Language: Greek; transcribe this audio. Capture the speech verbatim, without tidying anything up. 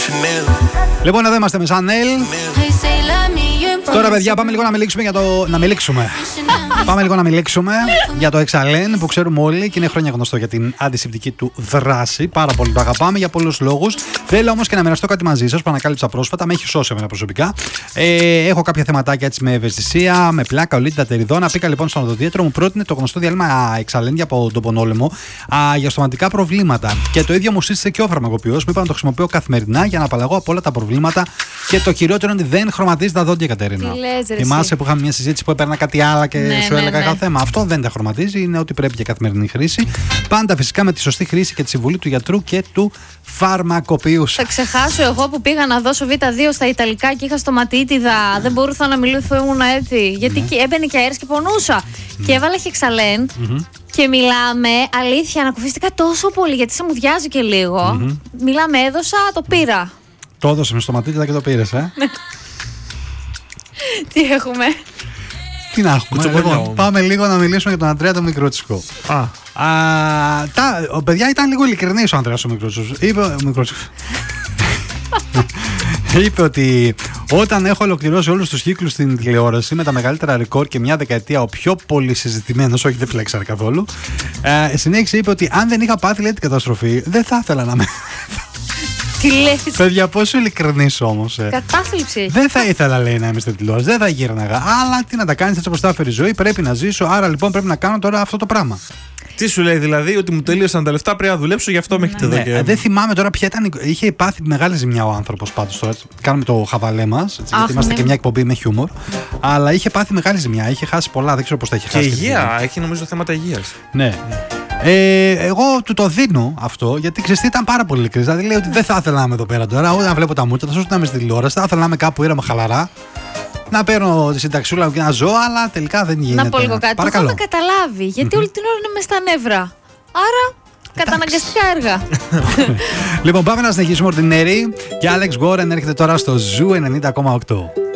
Λοιπόν, εδώ είμαστε με Σανέλ. Τώρα, παιδιά, πάμε λίγο να μιλήσουμε για το. Να μιλήσουμε. Πάμε λίγο να μιλήσουμε για το Εξαλέν που ξέρουμε όλοι και είναι χρόνια γνωστό για την αντισηπτική του δράση. Πάρα πολύ το αγαπάμε για πολλούς λόγους. Θέλω όμως και να μοιραστώ κάτι μαζί σας που ανακάλυψα πρόσφατα. Με έχει σώσει εμένα προσωπικά. Ε, έχω κάποια θεματάκια έτσι με ευαισθησία, με πλάκα, ολίτιδα, τεριδόνα. Πήγα λοιπόν στον οδοντίατρο, μου πρότεινε το γνωστό διάλειμμα Εξαλέν για από τον πονόλεμο α, για στοματικά προβλήματα. Και το ίδιο μου σύστησε και ο φαρμακοποιός. Μου είπα να το χρησιμοποιώ καθημερινά για να απαλλαγώ από όλα τα προβλήματα. Και το χειρότερο είναι ότι δεν χρωματίζει τα δόντια, Κατερίνα. Θυμάσαι που είχαμε μια συζήτηση που έπαιρνα κάτι άλλο και ναι, σου ναι, έλεγα ναι. κάθε θέμα. Αυτό δεν τα χρωματίζει, είναι ό,τι πρέπει για καθημερινή χρήση. Πάντα φυσικά με τη σωστή χρήση και τη συμβουλή του γιατρού και του φαρμακοποιού. Θα ξεχάσω εγώ που πήγα να δώσω β δύο στα Ιταλικά και είχα στοματίτιδα. Δεν μπορούσα να μιλήσω, ήμουν έτσι. Γιατί Ναι. έμπαινε και αέρας και πονούσα. Και έβαλα Χεξαλέν. Και μιλάμε, αλήθεια, ανακουφίστηκα τόσο πολύ γιατί σε μου διάζει και λίγο. Μιλάμε, έδωσα, το πήρα. Το έδωσε με στοματίτιδα και το πήρε, ε. Τι έχουμε. Τι να έχουμε. Λοιπόν, πάμε λίγο να μιλήσουμε για τον Ανδρέα τον Μικρότσικο. Α. Α, τα, ο παιδιά ήταν λίγο ειλικρινής ο Ανδρέας ο Μικρότσικος. Είπε, ο Μικρότσικος. Είπε ότι όταν έχω ολοκληρώσει όλους τους κύκλους στην τηλεόραση με τα μεγαλύτερα ρεκόρ και μια δεκαετία ο πιο πολύ συζητημένος, όχι δεν φλέξαρε καθόλου, ε, συνέχισε είπε ότι αν δεν είχα πάθει λέει την καταστροφή δεν θα ήθελα να με... Τι λες. Παιδιά, πόσο ειλικρινής όμως. Ε. Κατάθλιψη. Δεν θα ήθελα, λέει, να είμαι στην τηλεόραση, δεν θα γύρναγα. Αλλά τι να τα κάνεις έτσι όπως τα έφερε η ζωή, πρέπει να ζήσω. Άρα λοιπόν πρέπει να κάνω τώρα αυτό το πράγμα. Τι σου λέει δηλαδή, ότι μου τελείωσαν τα λεφτά, πρέπει να δουλέψω, γι' αυτό με έχετε εδώ. Ναι, Και... δεν θυμάμαι τώρα ποια ήταν. Είχε πάθει μεγάλη ζημιά ο άνθρωπος πάντως τώρα. Κάνουμε το χαβαλέ μας, έτσι, γιατί είμαστε ναι. και μια εκπομπή με χιούμορ. Αλλά είχε πάθει μεγάλη ζημιά, είχε χάσει πολλά, δεν ξέρω πώς τα είχε Και χάσει. υγεία, έχει νομίζω θέματα υγείας. Ναι. Ε, εγώ του το δίνω αυτό γιατί ξέρεις τι, ήταν πάρα πολύ ειλικρινής. Δηλαδή λέει ότι δεν θα ήθελα να είμαι εδώ πέρα τώρα, όταν βλέπω τα μούτρα, θα να είμαι στη τηλεόραση, θα ήθελα να είμαι κάπου ήρεμα χαλαρά. Να παίρνω τη συνταξιούλα μου και να ζω, αλλά τελικά δεν γίνεται. Να πω λίγο κάτι. Παρακαλώ. Το είχαμε καταλάβει. Γιατί όλη την ώρα είναι μες στα νεύρα. Άρα, καταναγκαστικά έργα. Λοιπόν, πάμε να συνεχίσουμε ordinary. Και Alex Warren έρχεται τώρα στο Zoo ενενήντα κόμμα οκτώ.